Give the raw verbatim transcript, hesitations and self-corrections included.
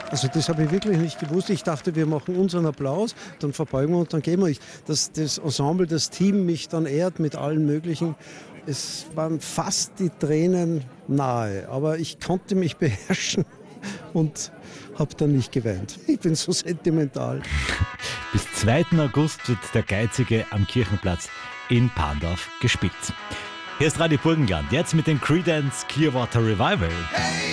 Also das habe ich wirklich nicht gewusst. Ich dachte, wir machen unseren Applaus, dann verbeugen wir uns, dann gehen wir. Ich, dass das Ensemble, das Team mich dann ehrt mit allen möglichen. Es waren fast die Tränen nahe, aber ich konnte mich beherrschen und habe dann nicht geweint. Ich bin so sentimental. Bis zweiten August wird der Geizige am Kirchenplatz in Pandorf gespielt. Hier ist Radio Burgenland, jetzt mit dem Creedence Clearwater Revival.